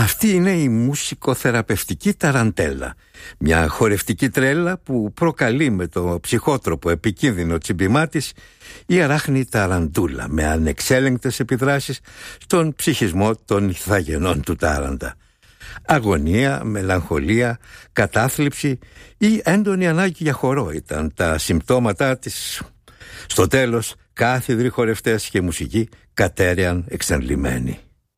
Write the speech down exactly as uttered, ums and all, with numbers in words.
Αυτή είναι η μουσικοθεραπευτική ταραντέλα. Μια χορευτική τρέλα που προκαλεί με το ψυχότροπο επικίνδυνο τσιμπημά της η αράχνη ταραντούλα, με ανεξέλεγκτες επιδράσεις στον ψυχισμό των ηθαγενών του τάραντα. Αγωνία, μελαγχολία, κατάθλιψη ή έντονη ανάγκη για χορό ήταν τα συμπτώματά της. Στο τέλος, κάθιδροι χορευτές και μουσική κατέρεαν εξαντλημένοι.